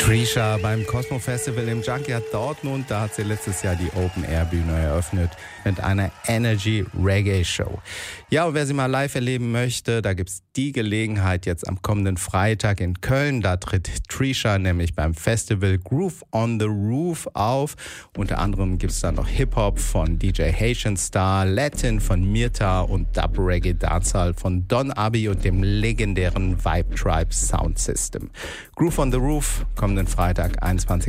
Trisha beim Cosmo Festival im Junkyard Dortmund. Da hat sie letztes Jahr die Open-Air-Bühne eröffnet mit einer Energy Reggae Show. Ja, und wer sie mal live erleben möchte, da gibt's die Gelegenheit jetzt am kommenden Freitag in Köln. Da tritt Trisha nämlich beim Festival Groove on the Roof auf. Unter anderem gibt's da noch Hip-Hop von DJ Haitian Star, Latin von Mirta und Dub Reggae Dancehall von Don Abi und dem legendären Vibe Tribe Sound System. Groove on the Roof kommenden Freitag, 21.